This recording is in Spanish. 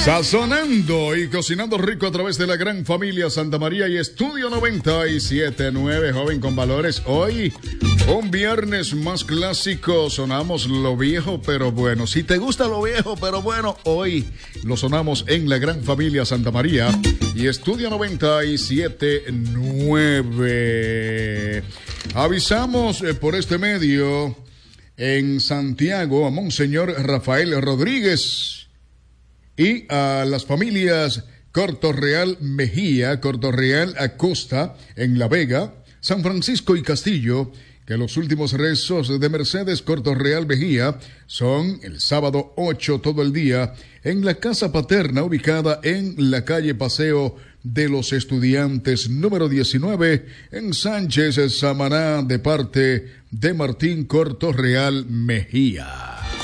Sazonando y cocinando rico a través de la gran familia Santa María y Estudio 97.9, joven con valores. Hoy, un viernes más clásico, sonamos lo viejo pero bueno. Si te gusta lo viejo pero bueno, hoy lo sonamos en la gran familia Santa María y Estudio 97.9. Avisamos por este medio en Santiago a Monseñor Rafael Rodríguez y a las familias Cortorreal Mejía, Cortorreal Acosta en La Vega, San Francisco y Castillo, que los últimos rezos de Mercedes Cortorreal Mejía son el sábado 8 todo el día en la casa paterna ubicada en la calle Paseo de los Estudiantes número 19 en Sánchez Samaná de parte de Martín Cortorreal Mejía.